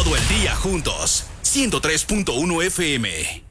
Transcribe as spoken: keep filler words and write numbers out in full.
Todo el día juntos. ciento tres punto uno F M.